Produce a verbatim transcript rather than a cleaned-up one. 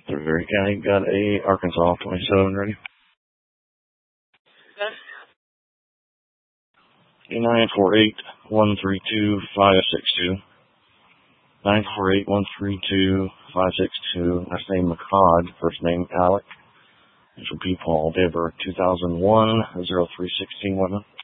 Three County got a Arkansas twenty-seven ready. Nine four eight one three two five six two. Nine four eight one three two five six two. Last name McCod. First name Alec. This will be Paul Deber. Two thousand one zero three sixteen.